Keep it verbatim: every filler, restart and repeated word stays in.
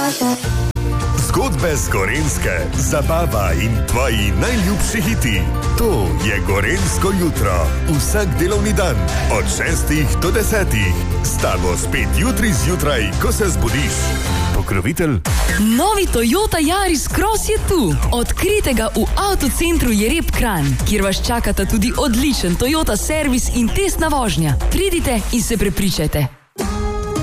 Zgodbe z Gorenjske, zabava in tvoji najljubši hiti. To je Gorenjsko jutro. Vsak delovni dan od šestih do desetih. S tabo spet jutri zjutraj, ko se zbudiš. Pokrovitelj. Novi Toyota Yaris Cross je tu. Odkrijte ga v avtocentru Jereb Kranj, kjer vas čakata tudi odličen Toyota servis in testna vožnja. Pridite in se prepričajte.